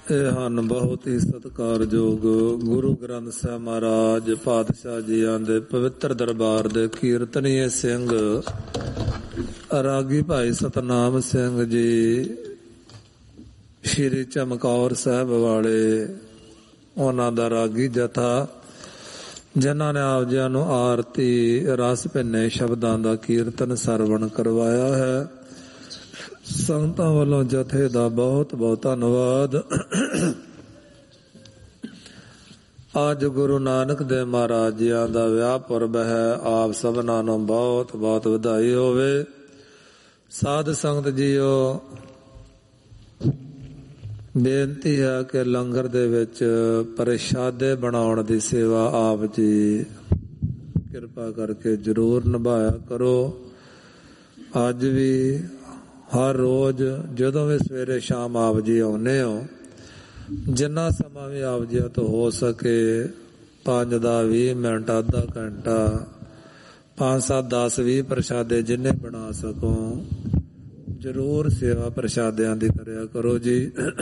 ਇਹ ਹਨ ਬਹੁਤ ਹੀ ਸਤਿਕਾਰਯੋਗ ਗੁਰੂ ਗ੍ਰੰਥ ਸਾਹਿਬ ਮਹਾਰਾਜ ਪਾਤਸ਼ਾਹ ਜੀਆਂ ਦੇ ਪਵਿੱਤਰ ਦਰਬਾਰ ਦੇ ਕੀਰਤਨੀਏ ਸਿੰਘ ਰਾਗੀ ਭਾਈ ਸਤਨਾਮ ਸਿੰਘ ਜੀ, ਸ਼੍ਰੀ ਚਮਕੌਰ ਸਾਹਿਬ ਵਾਲੇ, ਉਹਨਾਂ ਦਾ ਰਾਗੀ ਜਥਾ, ਜਿਨ੍ਹਾਂ ਨੇ ਆਪ ਜੀਆਂ ਨੂੰ ਆਰਤੀ ਰਸ ਭਿੰਨੇ ਸ਼ਬਦਾਂ ਦਾ ਕੀਰਤਨ ਸਰਵਣ ਕਰਵਾਇਆ ਹੈ। ਸੰਗਤਾਂ ਵੱਲੋਂ ਜਥੇ ਦਾ ਬਹੁਤ ਬਹੁਤ ਧੰਨਵਾਦ। ਅੱਜ ਗੁਰੂ ਨਾਨਕ ਦੇਵ ਮਹਾਰਾਜ ਜੀਆਂ ਦਾ ਵਿਆਹ ਪੁਰਬ ਹੈ। ਆਪ ਸਭਨਾਂ ਨੂੰ ਬਹੁਤ ਬਹੁਤ ਵਧਾਈ ਹੋਵੇ। ਸਾਧ ਸੰਗਤ ਜੀਓ, ਬੇਨਤੀ ਹੈ ਕਿ ਲੰਗਰ ਦੇ ਵਿੱਚ ਪ੍ਰਸ਼ਾਦੇ ਬਣਾਉਣ ਦੀ ਸੇਵਾ ਆਪ ਜੀ ਕਿਰਪਾ ਕਰਕੇ ਜ਼ਰੂਰ ਨਿਭਾਇਆ ਕਰੋ। ਅੱਜ ਵੀ ਹਰ ਰੋਜ਼ ਜਦੋਂ ਵੀ ਸਵੇਰੇ ਸ਼ਾਮ ਆਪ ਜੀ ਆਉਂਦੇ ਹੋ, ਜਿੰਨਾ ਸਮਾਂ ਵੀ ਆਪ ਜੀ ਤੋਂ ਹੋ ਸਕੇ, 5 ਦਾ 20 ਮਿੰਟ, ਅੱਧਾ ਘੰਟਾ, 5 7 10 20 ਪ੍ਰਸ਼ਾਦੇ ਜਿੰਨੇ ਬਣਾ ਸਕੋ ਜ਼ਰੂਰ ਸੇਵਾ ਪ੍ਰਸ਼ਾਦਿਆਂ ਦੀ ਕਰਿਆ ਕਰੋ ਜੀ।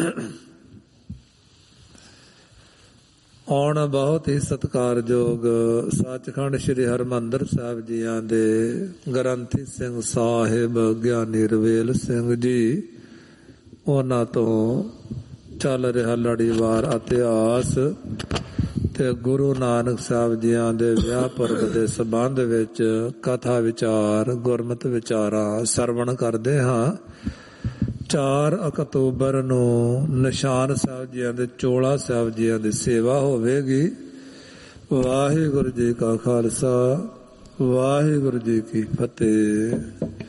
ਹੁਣ ਬਹੁਤ ਹੀ ਸਤਿਕਾਰਯੋਗ ਸੱਚਖੰਡ ਸ੍ਰੀ ਹਰਿਮੰਦਰ ਸਾਹਿਬ ਜੀਆਂ ਦੇ ਗ੍ਰੰਥੀ ਸਿੰਘ ਸਾਹਿਬ ਗਿਆਨੀ ਰਵੇਲ ਸਿੰਘ ਜੀ, ਉਹਨਾਂ ਤੋਂ ਚੱਲ ਰਿਹਾ ਲੜੀਵਾਰ ਇਤਿਹਾਸ ਤੇ ਗੁਰੂ ਨਾਨਕ ਸਾਹਿਬ ਜੀਆਂ ਦੇ ਵਿਆਹ ਪੁਰਬ ਦੇ ਸੰਬੰਧ ਵਿੱਚ ਕਥਾ ਵਿਚਾਰ, ਗੁਰਮਤਿ ਵਿਚਾਰਾਂ ਸਰਵਣ ਕਰਦੇ ਹਾਂ। 4 ਅਕਤੂਬਰ ਨੂੰ ਨਿਸ਼ਾਨ ਸਾਹਿਬ ਜੀਆਂ ਦੇ, ਚੋਲਾ ਸਾਹਿਬ ਜੀਆਂ ਦੀ ਸੇਵਾ ਹੋਵੇਗੀ। ਵਾਹਿਗੁਰੂ ਜੀ ਕਾ ਖਾਲਸਾ, ਵਾਹਿਗੁਰੂ ਜੀ ਕੀ ਫਤਿਹ।